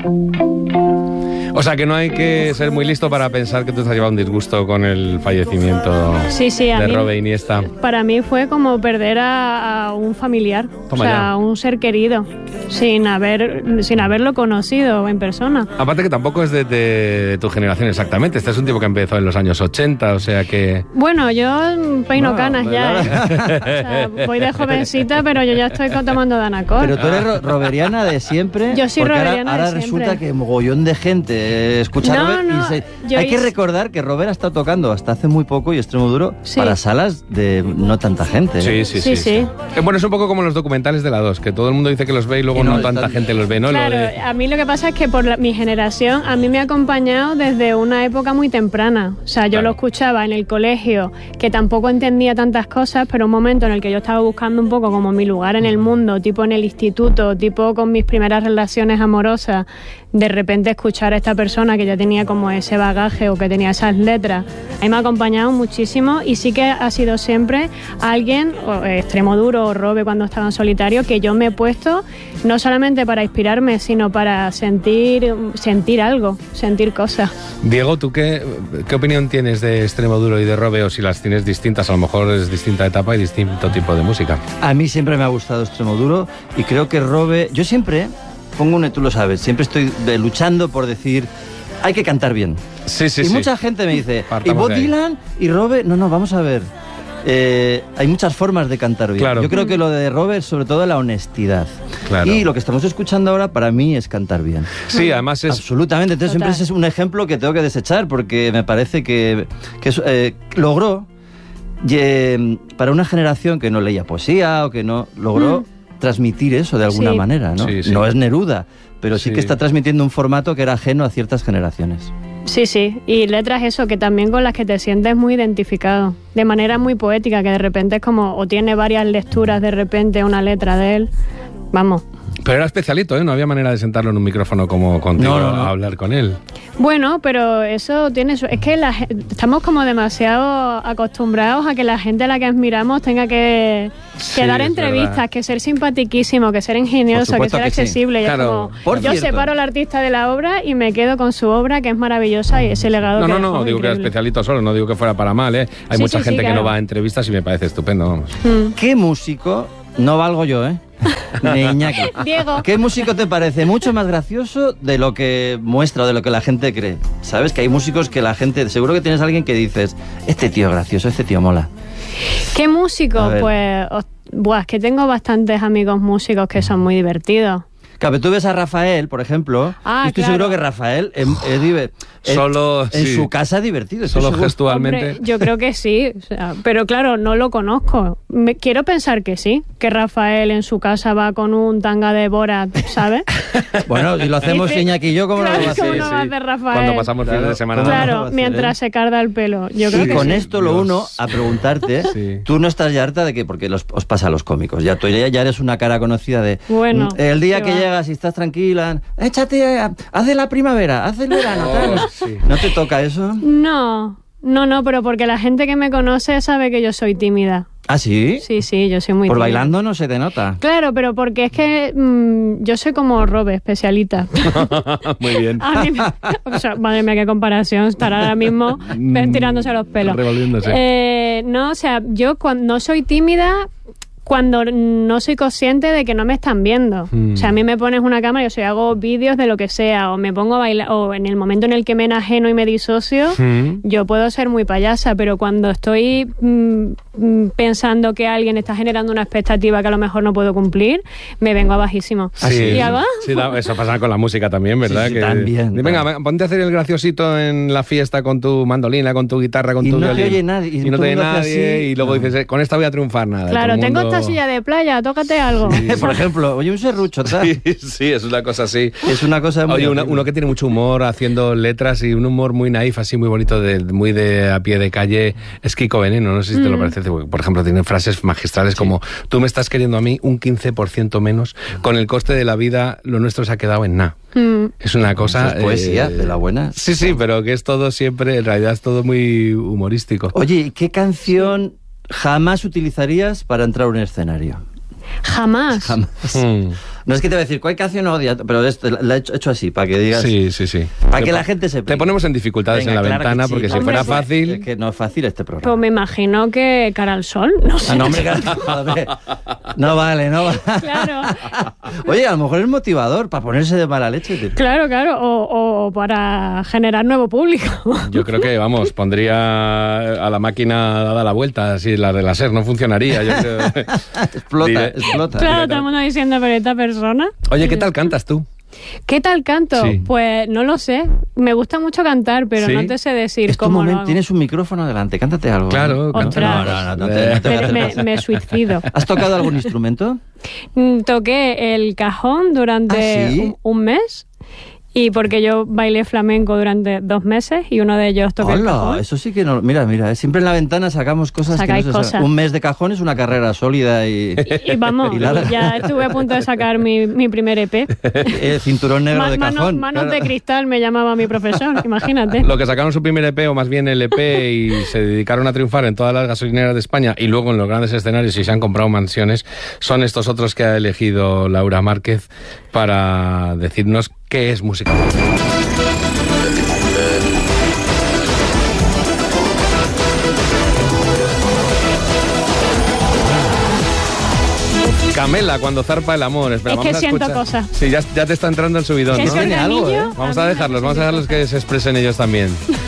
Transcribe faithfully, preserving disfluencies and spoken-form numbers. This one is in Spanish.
O sea, que no hay que ser muy listo para pensar que tú te has llevado un disgusto con el fallecimiento sí, sí, a de mí, Robe Iniesta. Para mí fue como perder a, a un familiar, Toma o sea, ya. a un ser querido, sin haber sin haberlo conocido en persona. Aparte que tampoco es de, de, de tu generación exactamente. Este es un tipo que empezó en los años ochenta, o sea que... Bueno, yo peino No, canas ya, ¿eh? O sea, voy de jovencita, pero yo ya estoy tomando Danacol. Pero tú eres ro- roberiana de siempre. Yo soy porque ahora- roberiana ahora, de resulta siempre. que mogollón de gente eh, escucha No, Robert no, y se- yo hay que hice- recordar que Robert ha estado tocando hasta hace muy poco y Extremo Duro Sí. para salas de no tanta gente. Sí, ¿eh? sí, Sí, sí, sí. sí. Eh, Bueno, es un poco como los documentales de la dos, que todo el mundo dice que los ve y luego Y no no, es tanta tan- gente los ve, ¿no? Lo Claro, de- a mí lo que pasa es que por la- mi generación, a mí me ha acompañado desde una época muy temprana. O sea, yo Claro. lo escuchaba en el colegio, que tampoco entendía tantas cosas, pero un momento en el que yo estaba buscando un poco como mi lugar en el mundo, tipo en el instituto, tipo con mis primeras relaciones amorosas, de repente escuchar a esta persona que ya tenía como ese bagaje o que tenía esas letras, a mí me ha acompañado muchísimo y sí que ha sido siempre alguien, o Extremo Duro o Robe cuando estaba en solitario, que yo me he puesto no solamente para inspirarme, sino para sentir, sentir algo, sentir cosas. Diego, ¿tú qué, qué opinión tienes de Extremo Duro y de Robe? O si las tienes distintas, a lo mejor es distinta etapa y distinto tipo de música. A mí siempre me ha gustado Extremo Duro y creo que Robe... Yo siempre pongo un... Tú lo sabes, siempre estoy eh, luchando por decir... Hay que cantar bien. Sí, sí, y sí. mucha gente me dice... ¿Y Partamos Bob de ahí. Dylan y Robe? No, no, vamos a ver. Eh, hay muchas formas de cantar bien. Claro. Yo creo que lo de Robe es sobre todo la honestidad. Claro. Y lo que estamos escuchando ahora para mí es cantar bien. Sí, además es... Absolutamente. Entonces Total. siempre ese es un ejemplo que tengo que desechar porque me parece que, que es- eh, logró, eh, para una generación que no leía poesía o que no logró transmitir eso de alguna Sí. manera, ¿no? Sí, sí. No es Neruda, pero sí, Sí. que está transmitiendo un formato que era ajeno a ciertas generaciones. Sí, sí, y letras eso, que también con las que te sientes muy identificado, de manera muy poética, que de repente es como, o tiene varias lecturas de repente una letra de él, vamos. Pero era especialito, ¿eh? No había manera de sentarlo en un micrófono como contigo No, no, no. a hablar con él. Bueno, pero eso tiene su... Es que la ge- estamos como demasiado acostumbrados a que la gente a la que admiramos tenga que, Sí, que dar es entrevistas, verdad. que ser simpatiquísimo, que ser ingenioso, que supuesto ser que sí. accesible. Y es Claro. como, Por yo cierto. separo al artista de la obra y me quedo con su obra, que es maravillosa, y ese legado No, que no, dejó no, es digo que era increíble. especialito solo, no digo que fuera para mal, ¿eh? Hay Sí, mucha sí, gente sí, que claro. no va a entrevistas y me parece estupendo, vamos. Mm. ¿Qué músico, no valgo yo, eh? Ni Iñaki. Diego. ¿Qué músico te parece mucho más gracioso de lo que muestra o de lo que la gente cree? ¿Sabes? Que hay músicos que la gente... Seguro que tienes a alguien que dices, este tío es gracioso, este tío mola. ¿Qué músico? A ver. Pues, os- buah, es que tengo bastantes amigos músicos que son muy divertidos. Claro, tú ves a Rafael, por ejemplo, Ah, y estoy claro. seguro que Rafael em- es diver- es- Solo, en sí. su casa es divertido. estoy Solo seguro. gestualmente. Hombre, yo creo que sí, o sea, pero claro, no lo conozco. Me, quiero pensar que sí, que Rafael en su casa va con un tanga de Borat, ¿sabes? Bueno, si lo hacemos Dice- Iñaki y yo, ¿cómo Claro, no lo va a ¿cómo hacer? no va a hacer Rafael? Cuando pasamos fines Claro, de semana. ¿cómo no? Claro, va a hacer, mientras eh? se carga el pelo. Yo creo Y que con sí. esto lo Dios. uno a preguntarte, Sí. tú no estás ya harta de que, porque los- os pasa a los cómicos, ya tú ya ya eres una cara conocida de, Bueno, mm, el día qué que va. llegas y estás tranquila, échate, a- haz de la primavera, haz del verano, tal. Oh, sí. ¿No te toca eso? No, no, no, pero porque la gente que me conoce sabe que yo soy tímida. ¿Ah, sí? Sí, sí, yo soy muy Por tímida. bailando no se te nota. Claro, pero porque es que mm, yo soy como Robe, especialita. Muy bien. A mí me- o sea, madre mía, qué comparación, estar ahora mismo Mm, tirándose a los pelos. revolviéndose. Eh, no, o sea, yo cuando no soy tímida cuando no soy consciente de que no me están viendo. Mm. O sea, a mí me pones una cámara y yo soy, hago vídeos de lo que sea, o me pongo a bailar, o en el momento en el que me enajeno y me disocio, Mm. yo puedo ser muy payasa, pero cuando estoy mm, mm, pensando que alguien está generando una expectativa que a lo mejor no puedo cumplir, me vengo a bajísimo. Sí, Y hago, sí, da- eso pasa con la música también, ¿verdad? Sí, sí, que, también, Venga, también. ponte a hacer el graciosito en la fiesta con tu mandolina, con tu guitarra, con Y tu no te violín. oye nadie, y Y no todo te el oye mundo hace nadie. así. Y luego No. dices, eh, con esta voy a triunfar, nada. claro, todo el tengo mundo- esta silla de playa, tócate algo. Por ejemplo, oye, un serrucho, tal. Sí, sí, es una cosa así. Es una cosa muy... Oye, una- horrible. uno que tiene mucho humor haciendo letras y un humor muy naif, así muy bonito, de, muy de a pie de calle, es Kiko Veneno. No sé si te lo parece. Por ejemplo, tiene frases magistrales como: tú me estás queriendo a mí un quince por ciento menos, con el coste de la vida lo nuestro se ha quedado en nada. Mm. Es una cosa... Eso es poesía, eh, de la buena. Sí, sí, pero que es todo siempre, en realidad es todo muy humorístico. Oye, ¿y qué canción jamás utilizarías para entrar a un escenario? Jamás. Jamás. Mm. No es que te voy a decir, ¿cuál canción odia? Pero esto, la he hecho, hecho así, para que digas... Sí, sí, sí. Para que la gente sepa. Te ponemos en dificultades Venga, en la claro ventana, que sí. porque si Hombre, fuera pues, fácil... Es que no es fácil este programa. Pues me imagino que Cara al Sol, no sé. Ah, no, hombre, joder. No vale, no vale. Claro, Oye, a lo mejor es motivador para ponerse de mala leche. Tío. claro, claro. O, o para generar nuevo público. Yo creo que, vamos, pondría a la máquina dada la vuelta, así la de la SER, no funcionaría. Yo creo. Explota, Diré- explota. Claro, todo el mundo diciendo, pero esta persona. Oye, ¿qué tal cantas tú? ¿Qué tal canto? Sí. Pues no lo sé. Me gusta mucho cantar, pero ¿Sí? no te sé decir Es tu cómo lo momento, hago. tienes un micrófono delante, cántate algo. Claro, ¿no? canta. No, Ostras. no, no, no, te, no te voy a Me, hacer me- caso. me suicido. ¿Has tocado algún instrumento? Mm, Toqué el cajón durante ¿Ah, sí? un, un mes. Y porque yo bailé flamenco durante dos meses y uno de ellos toqué el Hola, cajón. eso sí que no. Mira, mira, eh, siempre en la ventana sacamos cosas Sacáis que no se cosas. saben. Un mes de cajón es una carrera sólida y. Y, y vamos, Y larga. ya estuve a punto de sacar mi, mi primer E P. eh, cinturón negro Ma- de mano- cajón. manos claro. de cristal me llamaba mi profesor, imagínate. Lo que sacaron su primer E P, o más bien el E P, y se dedicaron a triunfar en todas las gasolineras de España y luego en los grandes escenarios y se han comprado mansiones, son estos otros que ha elegido Laura Márquez para decirnos qué es música. Camela, cuando zarpa el amor. Espera, Es que vamos a siento escuchar. cosas. Sí, ya, ya te está entrando el subidón, Que ¿no? ese Tiene algo, organillo, ¿eh? Vamos a a mí me dejarlos, hace vamos a dejarlos sentir que se expresen ellos también.